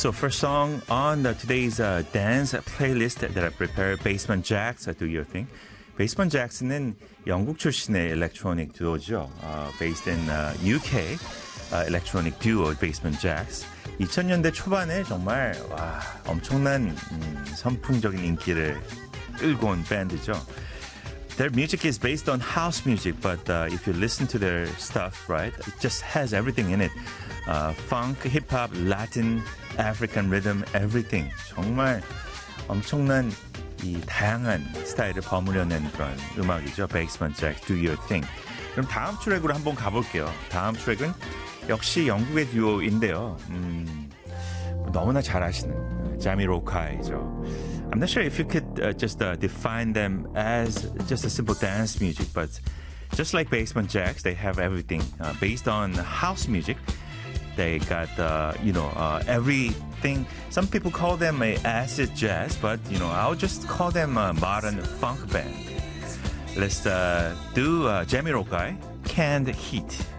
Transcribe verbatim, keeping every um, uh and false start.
So first song on the, today's uh, dance playlist that I prepared, Basement Jaxx, Do Your Thing. Basement Jaxx는 영국 출신의 electronic duo죠. Uh, based in uh, 유케이 uh, electronic duo Basement Jaxx. 이천 년대 초반에 정말 와, 엄청난 음, 선풍적인 인기를 끌고 온 밴드죠. Their music is based on house music, but uh, if you listen to their stuff, right, it just has everything in it. Uh, funk, hip-hop, Latin, African rhythm, everything. 정말 엄청난 이 다양한 스타일을 버무려낸 그런 음악이죠. Basement Jaxx, Do Your Thing. 그럼 다음 트랙으로 한번 가볼게요. 다음 트랙은 역시 영국의 듀오인데요. 음, 너무나 잘 아시는 자미로카이죠. I'm not sure if you could uh, just uh, define them as just a simple dance music, but just like Basement Jaxx, they have everything uh, based on house music. They got, uh, you know, uh, everything. Some people call them a acid jazz, but, you know, I'll just call them a modern funk band. Let's uh, do uh, Jamiroquai, Canned Heat.